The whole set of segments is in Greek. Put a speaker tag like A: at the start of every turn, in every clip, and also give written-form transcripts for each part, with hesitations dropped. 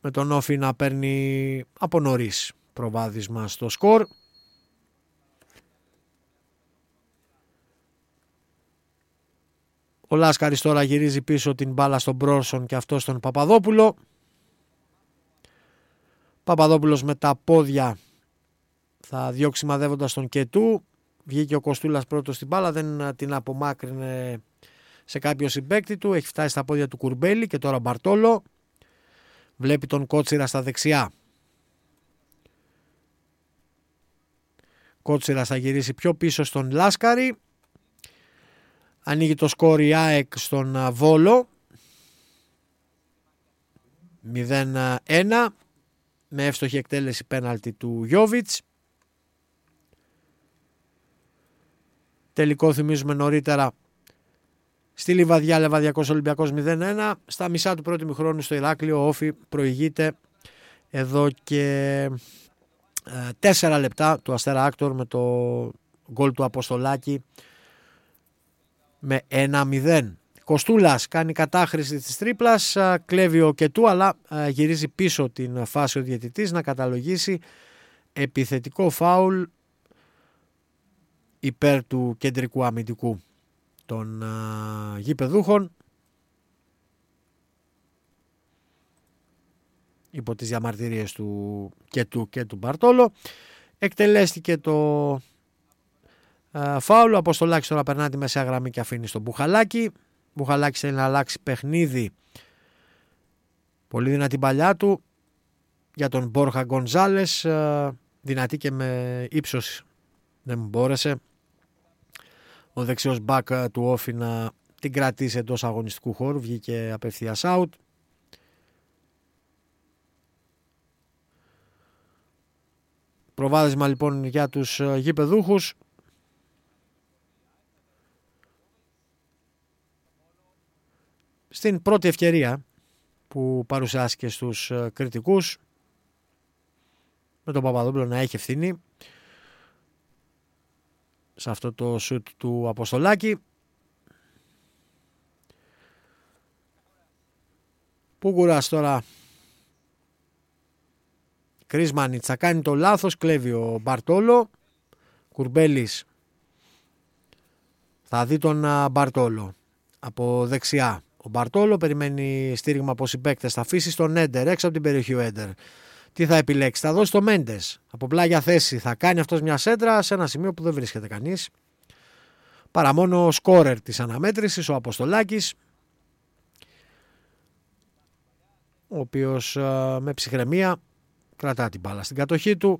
A: με τον Όφη να παίρνει από νωρίς προβάδισμα στο σκορ. Ο Λάσκαρης τώρα γυρίζει πίσω την μπάλα στον Μπρόρσον και αυτό στον Παπαδόπουλο. Παπαδόπουλος με τα πόδια θα διώξει μαδεύοντας τον Κετού. Βγήκε ο Κοστούλας πρώτος στην μπάλα, δεν την απομάκρυνε σε κάποιο συμπαίκτη του. Έχει φτάσει στα πόδια του Κουρμπέλη και τώρα Μπαρτόλο. Βλέπει τον Κότσιρα στα δεξιά. Κότσιρας θα γυρίσει πιο πίσω στον Λάσκαρη. Ανοίγει το σκορ η ΑΕΚ στον Βόλο. 0-1 με εύστοχη εκτέλεση πέναλτι του Γιόβιτς. Τελικό θυμίζουμε νωρίτερα στη Λιβαδιά, Λεβαδιακός Ολυμπιακός 0-1. Στα μισά του πρώτου ημιχρόνου στο Ηράκλειο ο Όφη προηγείται εδώ και 4 λεπτά του Αστέρα Άκτορ με το γκολ του Αποστολάκη με 1-0. Κοστούλας κάνει κατάχρηση της τρίπλας, κλέβει ο Κετού, αλλά γυρίζει πίσω την φάση ο διαιτητής να καταλογίσει επιθετικό φάουλ υπέρ του κεντρικού αμυντικού των γηπεδούχων υπό τις διαμαρτυρίες του Κετού και του Μπαρτόλο. Εκτελέστηκε το φάουλ. Ο Αποστολάκης τώρα περνά τη μεσαία γραμμή και αφήνει στον Μπουχαλάκη. Μπουχαλάκης θέλει να αλλάξει παιχνίδι. Πολύ δυνατή παλιά του για τον Μπόρχα Γκονζάλες, δυνατή και με ύψος δεν μπόρεσε ο δεξιός μπακ του Όφη να την κρατήσει εντός αγωνιστικού χώρου. Βγήκε απευθείας out. Προβάδισμα λοιπόν για τους γηπεδούχους. Στην πρώτη ευκαιρία που παρουσιάστηκε στους κριτικούς, με τον Παπαδόπουλο να έχει ευθύνη σε αυτό το σουτ του Αποστολάκη. Πούγκουρας τώρα, Κρίσμανιτς θα κάνει το λάθος, κλέβει ο Μπαρτόλο. Κουρμπέλης θα δει τον Μπαρτόλο από δεξιά. Ο Μπαρτόλο περιμένει στήριγμα από συμπαίκτες, θα αφήσει στον Έντερ έξω από την περιοχή ο Έντερ. Τι θα επιλέξει, θα δώσει το Μέντες από πλάγια θέση, θα κάνει αυτός μια σέντρα σε ένα σημείο που δεν βρίσκεται κανείς παρά μόνο ο σκόρερ της αναμέτρησης, ο Αποστολάκης, ο οποίος με ψυχραιμία κρατά την μπάλα στην κατοχή του.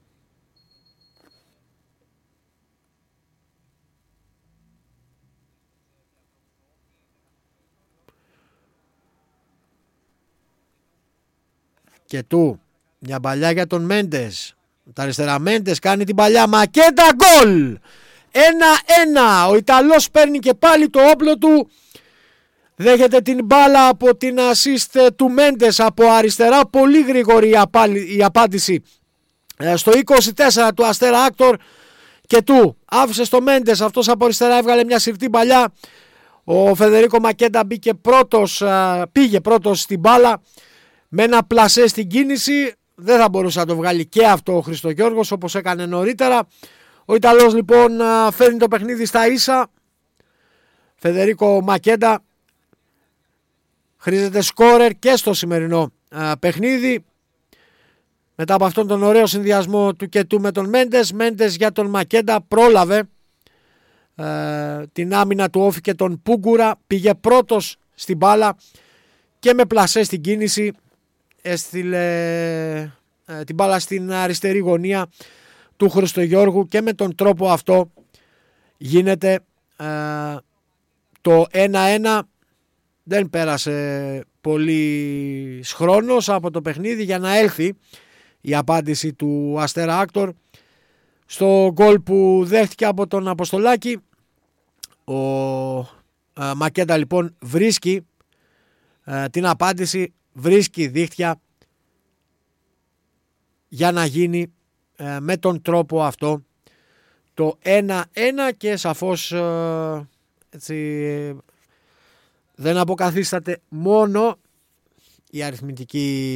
A: Και του μια παλιά για τον Μέντες. Τα αριστερά Μέντες κάνει την παλιά. Μακέντα, γκολ! 1-1. Ο Ιταλός παίρνει και πάλι το όπλο του. Δέχεται την μπάλα από την assist του Μέντες από αριστερά. Πολύ γρήγορη η απάντηση στο 24 του Αστέρα Άκτορ. Και του άφησε στο Μέντες. Αυτός από αριστερά έβγαλε μια συρτή παλιά. Ο Φεδερίκο Μακέντα πήγε πρώτος στην μπάλα. Με ένα πλασέ στην κίνηση, δεν θα μπορούσε να το βγάλει και αυτό ο Χριστογιώργος όπως έκανε νωρίτερα. Ο Ιταλός λοιπόν φέρνει το παιχνίδι στα ίσα. Φεδερίκο Μακέντα χρήζεται σκόρερ και στο σημερινό παιχνίδι. Μετά από αυτόν τον ωραίο συνδυασμό του Κετού με τον Μέντες, Μέντες για τον Μακέντα πρόλαβε την άμυνα του Όφη και τον Πούγκουρα, πήγε πρώτος στην μπάλα και με πλασέ στην κίνηση έστειλε την μπάλα στην αριστερή γωνία του Χριστογιώργου και με τον τρόπο αυτό γίνεται το 1-1. Δεν πέρασε πολύ χρόνος από το παιχνίδι για να έλθει η απάντηση του Αστέρα Άκτορ στο γκολ που δέχτηκε από τον Αποστολάκη. Ο Μακέντα λοιπόν βρίσκει την απάντηση, βρίσκει δίχτυα για να γίνει με τον τρόπο αυτό το 1-1 και σαφώς έτσι, δεν αποκαθίσταται μόνο η αριθμητική